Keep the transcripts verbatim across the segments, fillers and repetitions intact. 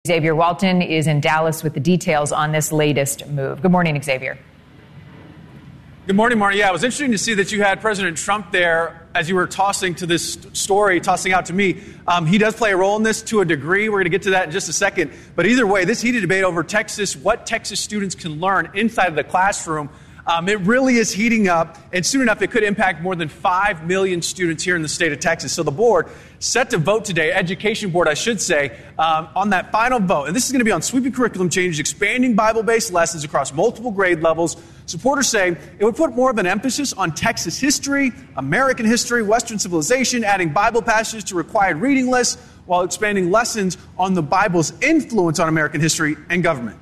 Xavier Walton is in Dallas with the details on this latest move. Good morning, Xavier. Good morning, Marty. Yeah, it was interesting to see that you had President Trump there as you were tossing to this story, tossing out to me. Um, he does play a role in this to a degree. We're going to get to that in just a second. But either way, this heated debate over Texas, what Texas students can learn inside of the classroom, um, it really is heating up. And soon enough, it could impact more than five million students here in the state of Texas. So the board set to vote today, Education Board, I should say, um, on that final vote. And this is going to be on sweeping curriculum changes, expanding Bible-based lessons across multiple grade levels. Supporters say it would put more of an emphasis on Texas history, American history, Western civilization, adding Bible passages to required reading lists, while expanding lessons on the Bible's influence on American history and government.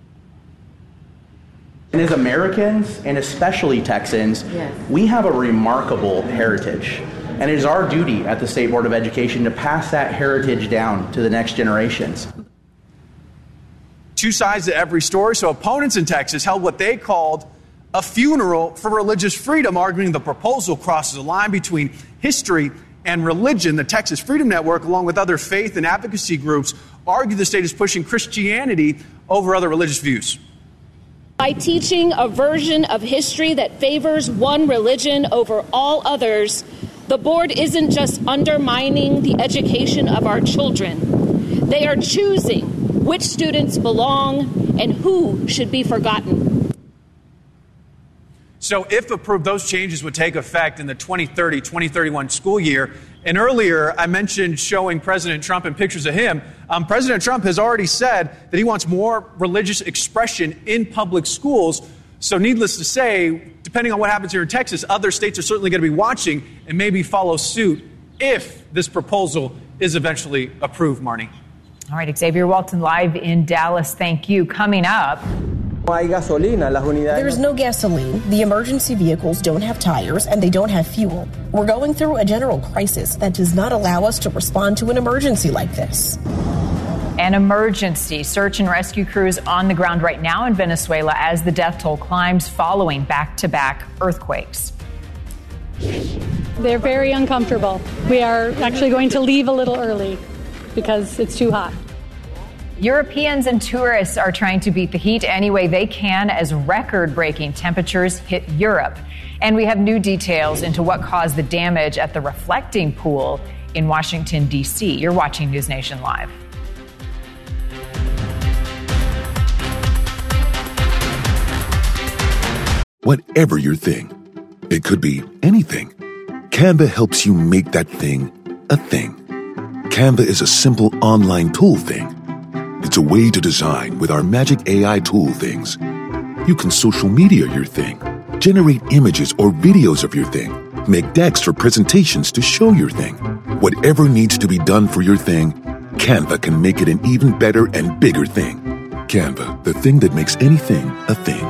And as Americans, and especially Texans, yes. we have a remarkable heritage. And it is our duty at the State Board of Education to pass that heritage down to the next generations. Two sides to every story. So opponents in Texas held what they called a funeral for religious freedom, arguing the proposal crosses a line between history and religion. The Texas Freedom Network, along with other faith and advocacy groups, argue the state is pushing Christianity over other religious views. By teaching a version of history that favors one religion over all others, the board isn't just undermining the education of our children. They are choosing which students belong and who should be forgotten. So if approved, those changes would take effect in the twenty thirty twenty thirty-one school year. And earlier, I mentioned showing President Trump and pictures of him. Um, President Trump has already said that he wants more religious expression in public schools. So needless to say, depending on what happens here in Texas, other states are certainly going to be watching and maybe follow suit if this proposal is eventually approved, Marnie. All right, Xavier Walton live in Dallas. Thank you. Coming up. There's no gasoline, the emergency vehicles don't have tires, and they don't have fuel. We're going through a general crisis that does not allow us to respond to an emergency like this. An emergency. Search and rescue crews on the ground right now in Venezuela as the death toll climbs following back-to-back earthquakes. They're very uncomfortable. We are actually going to leave a little early because it's too hot. Europeans and tourists are trying to beat the heat any way they can as record-breaking temperatures hit Europe. And we have new details into what caused the damage at the reflecting pool in Washington, D C. You're watching News Nation Live. Whatever your thing, it could be anything. Canva helps you make that thing a thing. Canva is a simple online tool thing. It's a way to design with our magic A I tool things. You can social media your thing, generate images or videos of your thing, make decks for presentations to show your thing. Whatever needs to be done for your thing, Canva can make it an even better and bigger thing. Canva, the thing that makes anything a thing.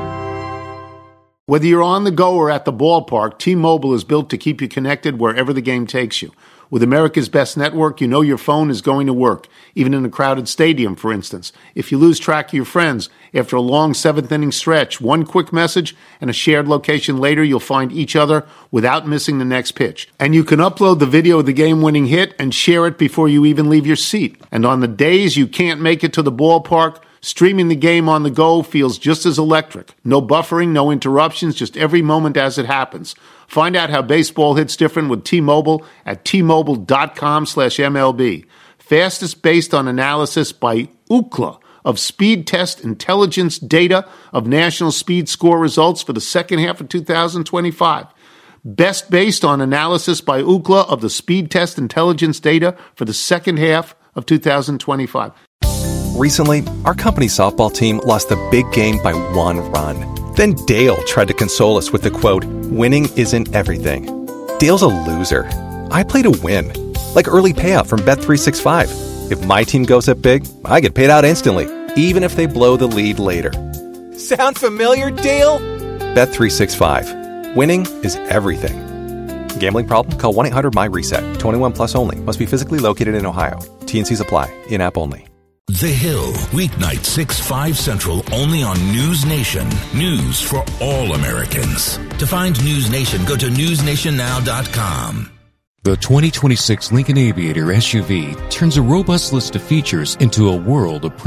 Whether you're on the go or at the ballpark, T-Mobile is built to keep you connected wherever the game takes you. With America's best network, you know your phone is going to work, even in a crowded stadium, for instance. If you lose track of your friends, after a long seventh-inning stretch, one quick message and a shared location later, you'll find each other without missing the next pitch. And you can upload the video of the game-winning hit and share it before you even leave your seat. And on the days you can't make it to the ballpark, streaming the game on the go feels just as electric. No buffering, no interruptions, just every moment as it happens. Find out how baseball hits different with T-Mobile at T-Mobile.com slash MLB. Fastest based on analysis by Ookla of Speed Test Intelligence data of national speed score results for the second half of two thousand twenty-five. Best based on analysis by Ookla of the Speed Test Intelligence data for the second half of two thousand twenty-five. Recently, our company softball team lost the big game by one run. Then Dale tried to console us with the quote, "Winning isn't everything." Dale's a loser. I play to win. Like early payout from Bet three sixty-five. If my team goes up big, I get paid out instantly, even if they blow the lead later. Sound familiar, Dale? Bet three sixty-five. Winning is everything. Gambling problem? Call one eight hundred M Y reset. twenty-one plus only. Must be physically located in Ohio. T and C's apply. In-app only. The Hill, weeknight six, five Central, only on News Nation. News for all Americans. To find News Nation, go to news nation now dot com. The twenty twenty-six Lincoln Aviator S U V turns a robust list of features into a world of